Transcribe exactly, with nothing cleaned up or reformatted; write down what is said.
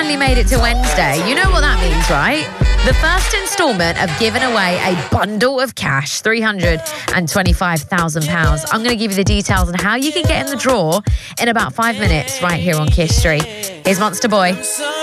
finally made it to Wednesday. You know what that means, right? The first instalment of giving away a bundle of cash, three hundred twenty-five thousand pounds. I'm going to give you the details on how you can get in the draw in about five minutes right here on Kiss Street. Here's Monster Boy.